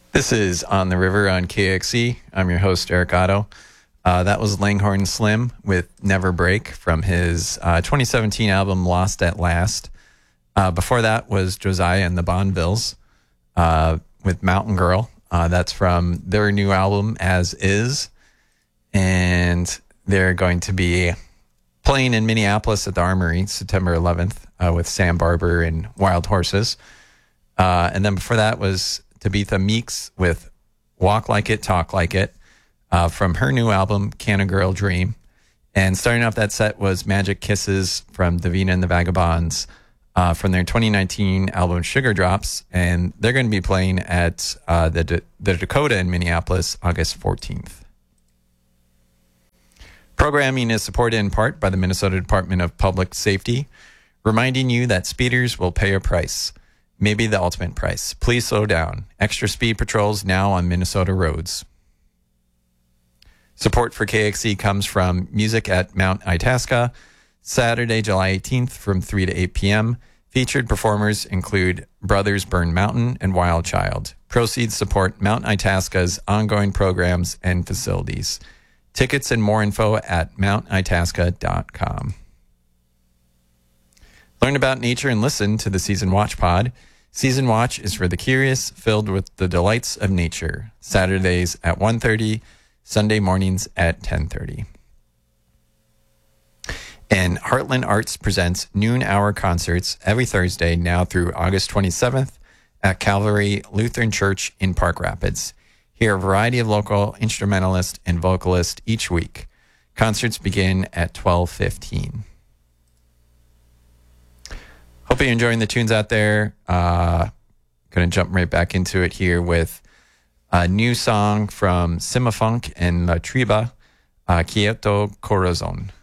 This is On the River on KXE. I'm your host, Eric Otto. That was Langhorne Slim with Never Break from his 2017 album Lost at Last. Before that was Josiah and the Bonvilles with Mountain Girl. That's from their new album, As Is. And they're going to be playing in Minneapolis at the Armory September 11th with Sam Barber and Wild Horses. And then before that was Tabitha Meeks with Walk Like It, Talk Like It from her new album, Can a Girl Dream. And starting off that set was Magic Kisses from Davina and the Vagabonds from their 2019 album Sugar Drops. And they're going to be playing at the Dakota in Minneapolis August 14th. Programming is supported in part by the Minnesota Department of Public Safety, reminding you that speeders will pay a price. Maybe the ultimate price. Please slow down. Extra speed patrols now on Minnesota roads. Support for KXE comes from music at Mount Itasca, Saturday, July 18th from 3 to 8 p.m. Featured performers include Brothers Burn Mountain and Wild Child. Proceeds support Mount Itasca's ongoing programs and facilities. Tickets and more info at mountitasca.com. Learn about nature and listen to the Season Watch Pod. Season Watch is for the curious, filled with the delights of nature. Saturdays at 1:30, Sunday mornings at 10:30. And Heartland Arts presents noon hour concerts every Thursday now through August 27th at Calvary Lutheran Church in Park Rapids. Hear a variety of local instrumentalists and vocalists each week. Concerts begin at 12:15. Hope you're enjoying the tunes out there. Going to jump right back into it here with a new song from Simafunk and La Triba, Quieto Corazon.